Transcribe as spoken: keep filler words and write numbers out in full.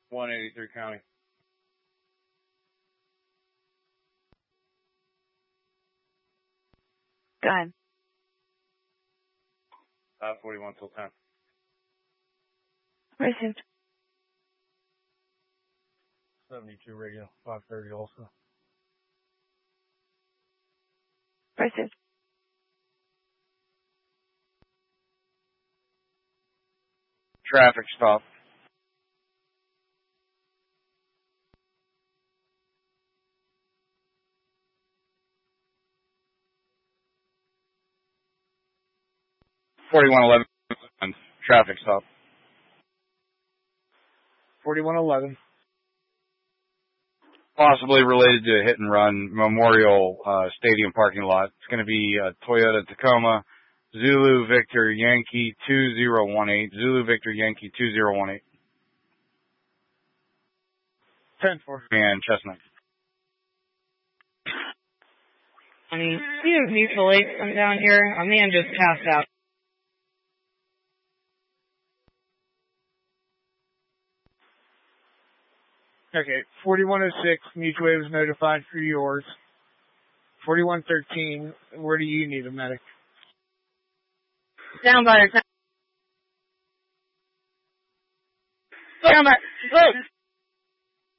one eighty-three County. Go ahead. Uh, forty-one till ten. Received. seventy-two radio, five thirty also. Received. Traffic stop. forty-one eleven. Traffic stop. forty-one eleven. Possibly related to a hit and run, Memorial uh, Stadium parking lot. It's going to be uh, Toyota Tacoma, Zulu Victor Yankee two zero one eight. Zulu Victor Yankee two zero one eight. ten four. And Chestnut. I mean, you mutually come down here. A man just passed out. Okay, forty-one oh six, mutual aid was notified for yours. forty-one thirteen, where do you need a medic? Down by the... Down by... Look!